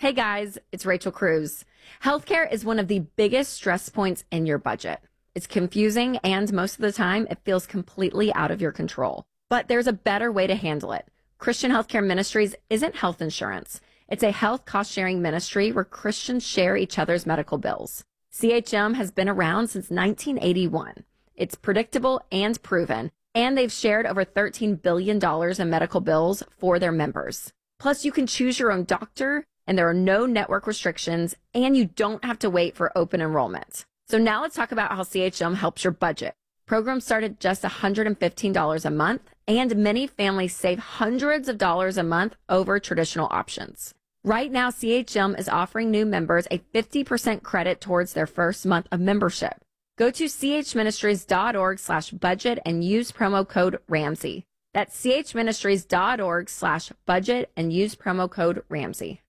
Hey guys, it's Rachel Cruz. Healthcare is one of the biggest stress points in your budget. It's confusing and most of the time it feels completely out of your control. But there's a better way to handle it. Christian Healthcare Ministries isn't health insurance. It's a health cost-sharing ministry where Christians share each other's medical bills. CHM has been around since 1981. It's predictable and proven, and they've shared over $13 billion in medical bills for their members. Plus, you can choose your own doctor, and there are no network restrictions, and you don't have to wait for open enrollment. So now let's talk about how CHM helps your budget. Programs start at just $115 a month, and many families save hundreds of dollars a month over traditional options. Right now, CHM is offering new members a 50% credit towards their first month of membership. Go to chministries.org/budget and use promo code Ramsey. That's chministries.org/budget and use promo code Ramsey.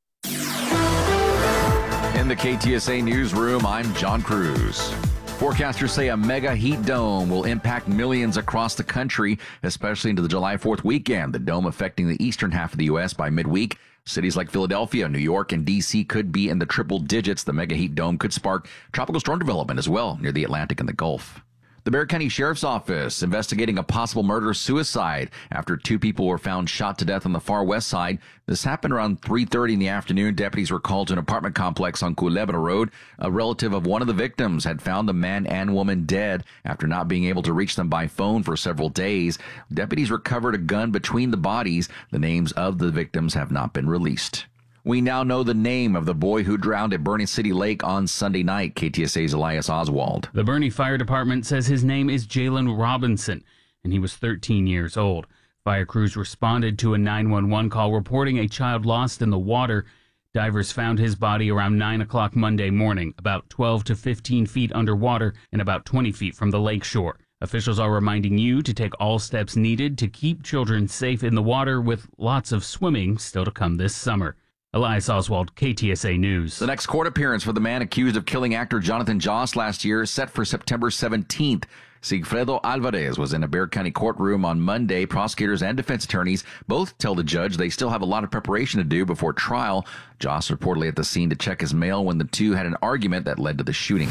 In the KTSA newsroom, I'm John Cruz. Forecasters say a mega heat dome will impact millions across the country, especially into the July 4th weekend. The dome affecting the eastern half of the U.S. by midweek. Cities like Philadelphia, New York, and D.C. could be in the triple digits. The mega heat dome could spark tropical storm development as well near the Atlantic and the Gulf. The Bexar County Sheriff's Office investigating a possible murder-suicide after two people were found shot to death on the far west side. This happened around 3:30 in the afternoon. Deputies were called to an apartment complex on Culebra Road. A relative of one of the victims had found the man and woman dead after not being able to reach them by phone for several days. Deputies recovered a gun between the bodies. The names of the victims have not been released. We now know the name of the boy who drowned at Bernie City Lake on Sunday night. KTSA's Elias Oswald. The Bernie Fire Department says his name is Jalen Robinson, and he was 13 years old. Fire crews responded to a 911 call reporting a child lost in the water. Divers found his body around 9 o'clock Monday morning, about 12 to 15 feet underwater and about 20 feet from the lake shore. Officials are reminding you to take all steps needed to keep children safe in the water, with lots of swimming still to come this summer. Elias Oswald, KTSA News. The next court appearance for the man accused of killing actor Jonathan Joss last year is set for September 17th. Sigfredo Alvarez was in a Bexar County courtroom on Monday. Prosecutors and defense attorneys both tell the judge they still have a lot of preparation to do before trial. Joss reportedly at the scene to check his mail when the two had an argument that led to the shooting.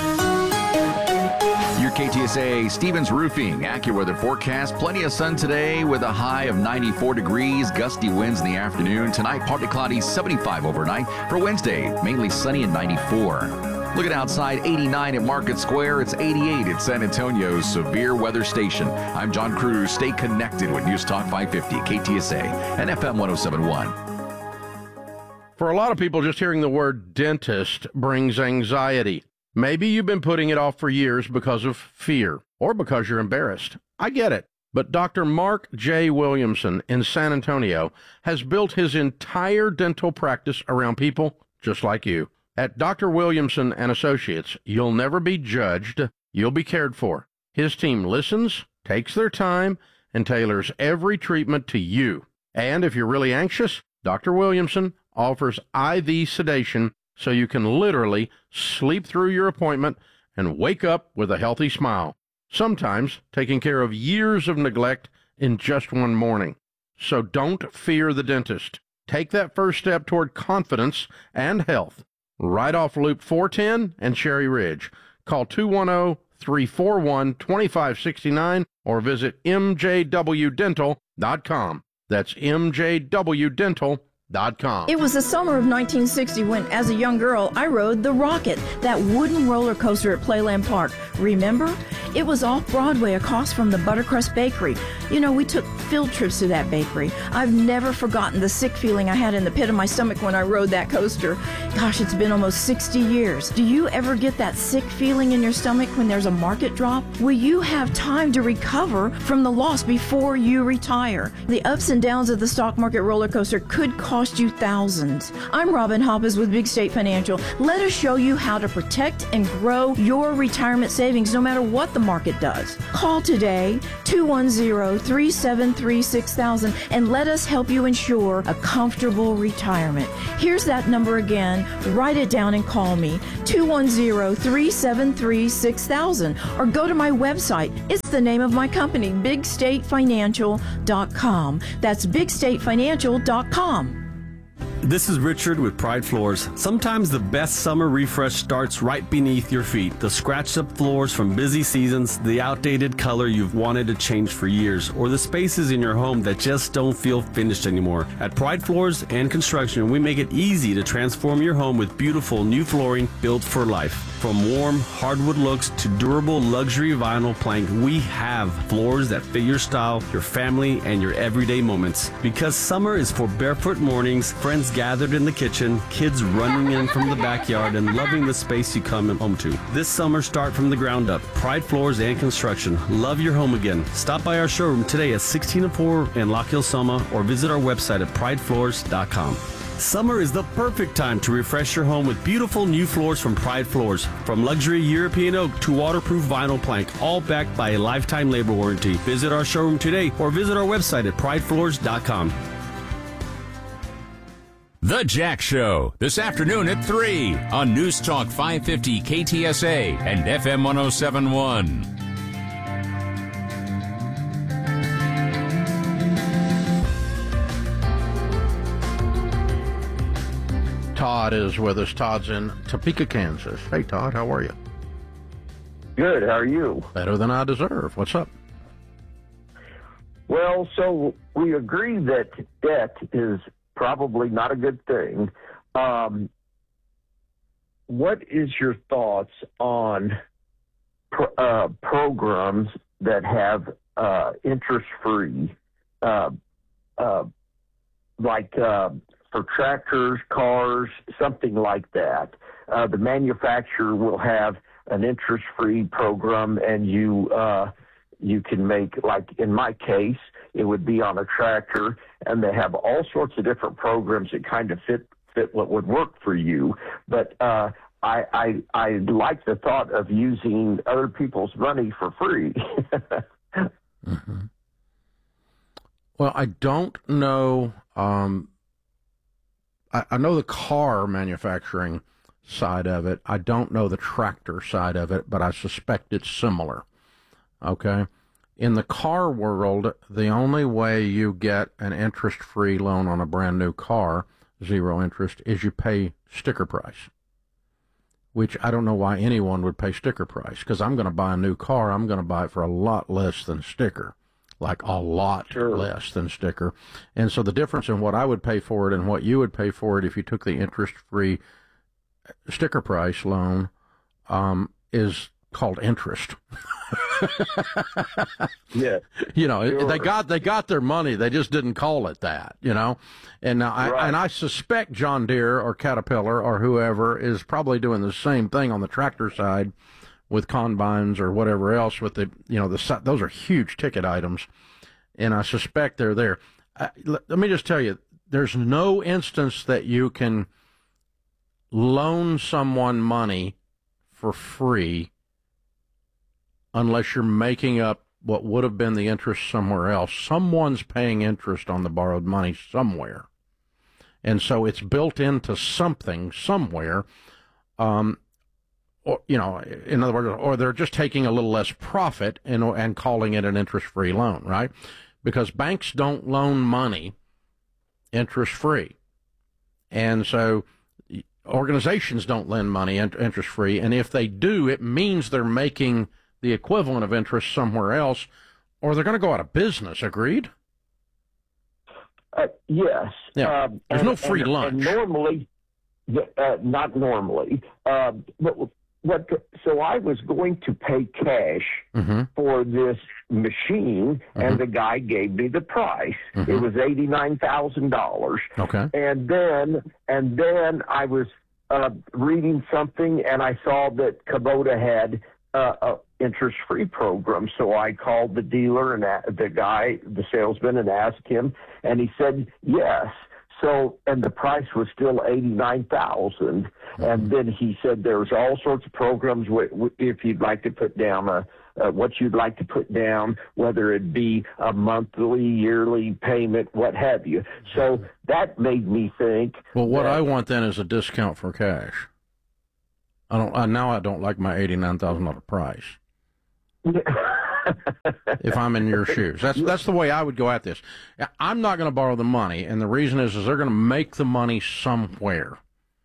Your KTSA Stevens Roofing AccuWeather forecast. Plenty of sun today with a high of 94 degrees. Gusty winds in the afternoon. Tonight, partly cloudy, 75 overnight. For Wednesday, mainly sunny and 94. Looking outside, 89 at Market Square. It's 88 at San Antonio's severe weather station. I'm John Cruz. Stay connected with News Talk 550, KTSA, and FM 1071. For a lot of people, just hearing the word dentist brings anxiety. Maybe you've been putting it off for years because of fear or because you're embarrassed. I get it. But Dr. Mark J. Williamson in San Antonio has built his entire dental practice around people just like you. At Dr. Williamson and Associates, you'll never be judged. You'll be cared for. His team listens, takes their time, and tailors every treatment to you. And if you're really anxious, Dr. Williamson offers IV sedation so you can literally sleep through your appointment and wake up with a healthy smile. Sometimes taking care of years of neglect in just one morning. So don't fear the dentist. Take that first step toward confidence and health. Right off Loop 410 and Cherry Ridge. Call 210-341-2569 or visit mjwdental.com. That's mjwdental.com. It was the summer of 1960 when, as a young girl, I rode the Rocket, that wooden roller coaster at Playland Park. Remember? It was off Broadway across from the Buttercrust Bakery. You know, we took field trips to that bakery. I've never forgotten the sick feeling I had in the pit of my stomach when I rode that coaster. Gosh, it's been almost 60 years. Do you ever get that sick feeling in your stomach when there's a market drop? Will you have time to recover from the loss before you retire? The ups and downs of the stock market roller coaster could cost you thousands. I'm Robin Hoppes with Big State Financial. Let us show you how to protect and grow your retirement savings no matter what the market does. Call today, 210-373-6000, and let us help you ensure a comfortable retirement. Here's that number again. Write it down and call me, 210-373-6000, or go to my website. It's the name of my company, BigStateFinancial.com. That's BigStateFinancial.com. This is Richard with Pride Floors. Sometimes the best summer refresh starts right beneath your feet. The scratched up floors from busy seasons, the outdated color you've wanted to change for years, or the spaces in your home that just don't feel finished anymore. At Pride Floors and Construction, we make it easy to transform your home with beautiful new flooring built for life. From warm hardwood looks to durable luxury vinyl plank, we have floors that fit your style, your family, and your everyday moments. Because summer is for barefoot mornings, friends gathered in the kitchen, kids running in from the backyard, and loving the space you come home to. This summer, start from the ground up. Pride Floors and Construction. Love your home again. Stop by our showroom today at 1604 in Lock Hill, Soma, or visit our website at pridefloors.com. Summer is the perfect time to refresh your home with beautiful new floors from Pride Floors. From luxury European oak to waterproof vinyl plank, all backed by a lifetime labor warranty. Visit our showroom today or visit our website at pridefloors.com. The Jack Show, this afternoon at 3 on News Talk 550 KTSA and FM 1071. Todd is with us. Todd's in Topeka, Kansas. Hey, Todd, how are you? Good. How are you? Better than I deserve. What's up? Well, so we agree that debt is probably not a good thing. What is your thoughts on programs that have interest-free, like for tractors, cars, something like that? The manufacturer will have an interest-free program, and you can make, like in my case, it would be on a tractor, and they have all sorts of different programs that kind of fit what would work for you. But I like the thought of using other people's money for free. Mm-hmm. Well, I don't know. I know the car manufacturing side of it. I don't know the tractor side of it, but I suspect it's similar. Okay? In the car world, the only way you get an interest-free loan on a brand new car, zero interest, is you pay sticker price, which I don't know why anyone would pay sticker price, because I'm going to buy a new car, I'm going to buy it for a lot less than sticker. Like a lot less than sticker. And so the difference in what I would pay for it and what you would pay for it if you took the interest-free sticker price loan is called interest. Yeah. You know, sure. they got their money. They just didn't call it that, you know. And now I suspect John Deere or Caterpillar or whoever is probably doing the same thing on the tractor side with combines or whatever else with the, you know, those are huge ticket items, and I suspect they're there. Let me just tell you, there's no instance that you can loan someone money for free unless you're making up what would have been the interest somewhere else. Someone's paying interest on the borrowed money somewhere, and so it's built into something somewhere. Or, you know, in other words, or they're just taking a little less profit and calling it an interest-free loan, right? Because banks don't loan money interest-free. And so organizations don't lend money interest-free. And if they do, it means they're making the equivalent of interest somewhere else, or they're going to go out of business. Agreed? Yes. Yeah. There's no free lunch. And normally, not normally, so I was going to pay cash for this machine, and the guy gave me the price. It was $89,000. Okay. And then I was reading something, and I saw that Kubota had a interest-free program. So I called the dealer and the salesman, and asked him, and he said yes. So, and the price was still $89,000. And then he said there's all sorts of programs if you'd like to put down what you'd like to put down, whether it be a monthly, yearly payment, what have you. So that made me think. Well, what I want then is a discount for cash. I don't like my $89,000 price. if I'm in your shoes. That's the way I would go at this. I'm not going to borrow the money, and the reason is they're going to make the money somewhere.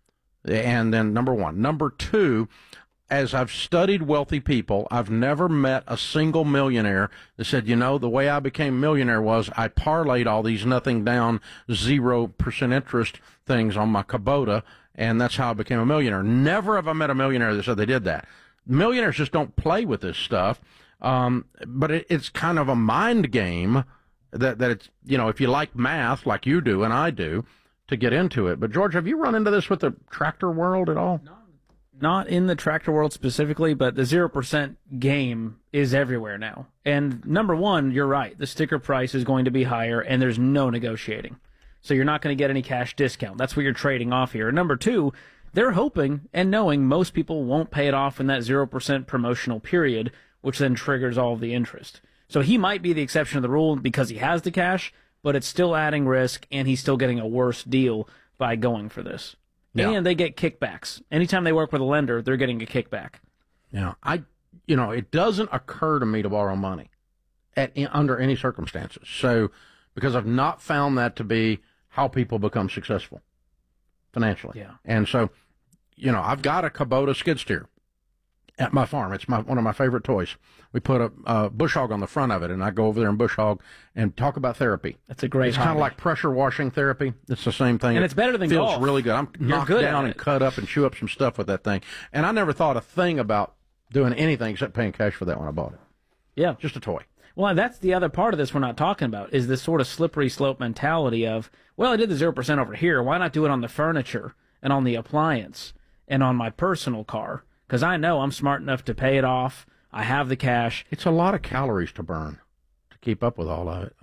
And then number one. Number two, as I've studied wealthy people, I've never met a single millionaire that said, the way I became a millionaire was I parlayed all these nothing down 0% interest things on my Kubota, and that's how I became a millionaire. Never have I met a millionaire that said they did that. Millionaires just don't play with this stuff, but it's kind of a mind game that it's, if you like math like you do and I do, to get into it. But, George, have you run into this with the tractor world at all? Not in the tractor world specifically, but the 0% game is everywhere now. And number one, you're right. The sticker price is going to be higher, and there's no negotiating. So you're not going to get any cash discount. That's what you're trading off here. And number two, they're hoping and knowing most people won't pay it off in that 0% promotional period, which then triggers all of the interest. So he might be the exception to the rule because he has the cash, but it's still adding risk, and he's still getting a worse deal by going for this. Yeah. And they get kickbacks. Anytime they work with a lender, they're getting a kickback. Yeah, it doesn't occur to me to borrow money under any circumstances. So, because I've not found that to be how people become successful financially. Yeah. And so, I've got a Kubota skid steer at my farm. It's one of my favorite toys. We put a bush hog on the front of it, and I go over there and bush hog and talk about therapy. That's a great It's kind of like pressure washing therapy. It's the same thing. And it's better than golf. golf. Feels really good. I'm knocked down and cut up and chew up some stuff with that thing. And I never thought a thing about doing anything except paying cash for that when I bought it. Yeah. Just a toy. Well, that's the other part of this we're not talking about, is this sort of slippery slope mentality of, well, I did the 0% over here. Why not do it on the furniture and on the appliance and on my personal car? Because I know I'm smart enough to pay it off. I have the cash. It's a lot of calories to burn to keep up with all of it.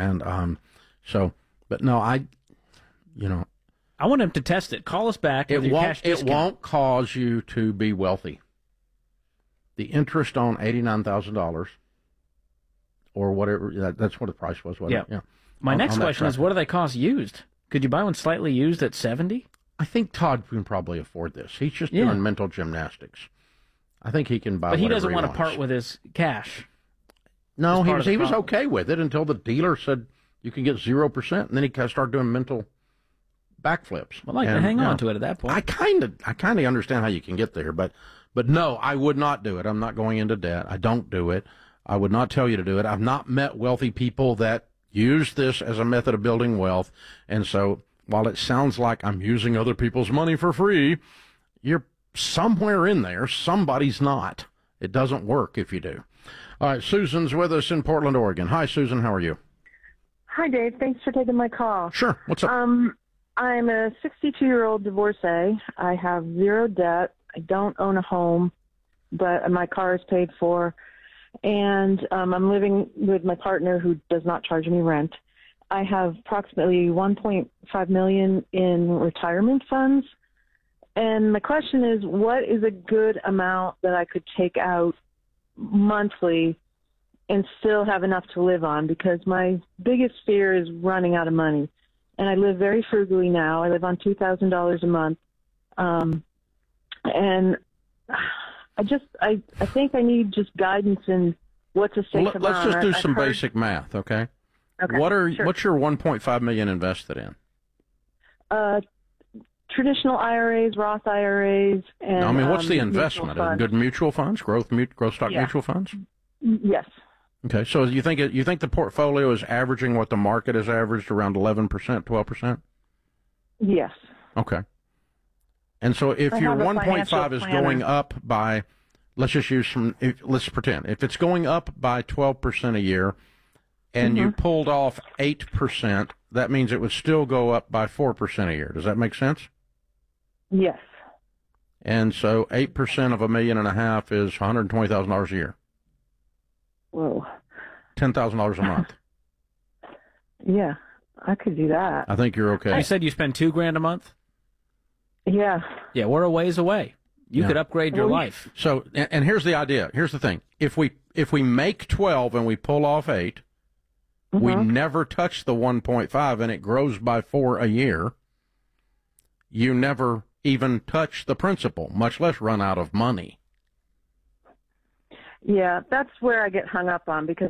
But no, I want him to test it. Call us back with your cash discount. It won't cause you to be wealthy. The interest on $89,000 or whatever, that's what the price was, wasn't it? Yeah. My next question is, what do they cost used? Could you buy one slightly used at $70? I think Todd can probably afford this. He's just doing mental gymnastics. I think he can buy. But he doesn't want to part with his cash. No, he was okay with it until the dealer said you can get 0%, and then he started doing mental backflips. Well, I like to hang on to it at that point. I kind of understand how you can get there, but no, I would not do it. I'm not going into debt. I don't do it. I would not tell you to do it. I've not met wealthy people that use this as a method of building wealth, and so while it sounds like I'm using other people's money for free, you're somewhere in there. Somebody's not. It doesn't work if you do. All right, Susan's with us in Portland, Oregon. Hi, Susan. How are you? Hi, Dave. Thanks for taking my call. Sure. What's up? I'm a 62-year-old divorcee. I have zero debt. I don't own a home, but my car is paid for. And I'm living with my partner who does not charge me rent. I have approximately $1.5 million in retirement funds. And my question is, what is a good amount that I could take out monthly and still have enough to live on? Because my biggest fear is running out of money. And I live very frugally now. I live on $2,000 a month. And I think I need just guidance in what's a safe amount. Let's just do some basic math, okay? Okay. What's your $1.5 million invested in? Traditional IRAs, Roth IRAs, and no, I mean, what's the investment? Good mutual funds, growth stock mutual funds? Yes. Okay, so you think the portfolio is averaging what the market has averaged, around 11%, 12%? Yes. Okay. And so if your 1.5 is going up by, let's pretend, if it's going up by 12% a year, and you pulled off 8%, that means it would still go up by 4% a year. Does that make sense? Yes. And so 8% of $1.5 million is $120,000 a year. Whoa. $10,000 a month. Yeah, I could do that. I think you're okay. You said you spend $2,000 a month? Yeah. Yeah, we're a ways away. You could upgrade your life. So, and here's the idea. Here's the thing. If we make 12 and we pull off 8, we never touch the 1.5 and it grows by 4 a year. You never even touch the principal, much less run out of money. Yeah, that's where I get hung up on because